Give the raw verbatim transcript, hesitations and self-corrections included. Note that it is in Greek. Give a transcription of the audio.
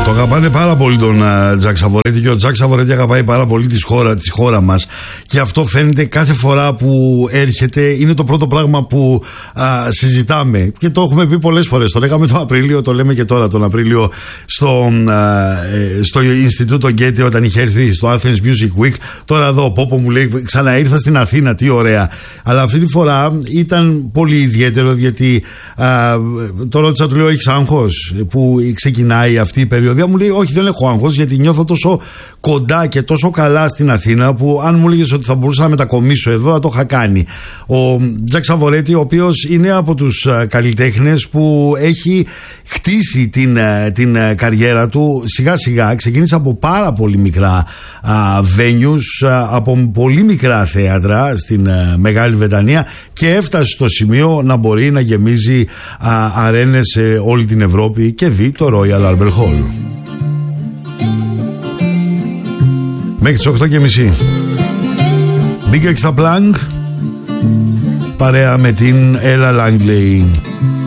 Το αγαπάνε πάρα πολύ τον uh, Τζακ Σαβορέτη και ο Τζακ Σαβορέτη αγαπάει πάρα πολύ τη χώρα, τη χώρα μας. Και αυτό φαίνεται κάθε φορά που έρχεται. Είναι το πρώτο πράγμα που uh, συζητάμε. Και το έχουμε πει πολλές φορές. Το λέγαμε τον Απρίλιο, το λέμε και τώρα τον Απρίλιο στο, uh, στο Ινστιτούτο Γκέτε όταν είχε έρθει στο Athens Music Week. Τώρα εδώ ο Πόπο μου λέει ξαναήρθα στην Αθήνα, τι ωραία. Αλλά αυτή τη φορά ήταν πολύ ιδιαίτερο γιατί uh, το ρώτησα, του λέω έχεις άγχος που ξεκινάει αυτή η περίοδο. Μου λέει όχι, δεν έχω άγχος γιατί νιώθω τόσο κοντά και τόσο καλά στην Αθήνα που αν μου έλεγες ότι θα μπορούσα να μετακομίσω εδώ θα το είχα κάνει. Ο Τζακ Σαβορέτη, ο οποίος είναι από τους καλλιτέχνες που έχει χτίσει την, την καριέρα του σιγά σιγά. Ξεκίνησε από πάρα πολύ μικρά α, venues, α, από πολύ μικρά θέατρα στην α, Μεγάλη Βρετανία και έφτασε στο σημείο να μπορεί να γεμίζει α, αρένες σε όλη την Ευρώπη και δει το Royal Albert Hall. Μέχρι τις οκτώ και μισή Big Extra Plank παρέα με την Ella Langley.